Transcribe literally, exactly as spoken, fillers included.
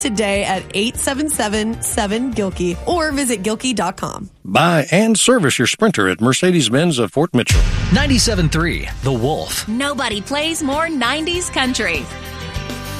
today at eight seven seven, seven, G I L K Y or visit gilkey dot com. Buy and service your Sprinter at Mercedes-Benz of Fort Mitchell. ninety-seven point three The Wolf. Nobody plays more nineties country.